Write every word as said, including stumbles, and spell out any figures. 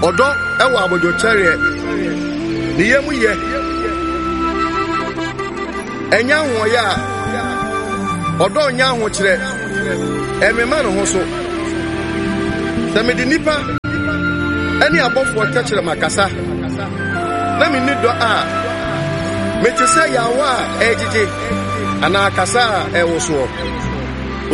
Odo ewa abojo chere ni yemu ye enya ho ya odo nya ho kire emema no ho so se me di nipa eni abofo kekere makasa na me nido a me tese ya wa ejije ana akasa e wo so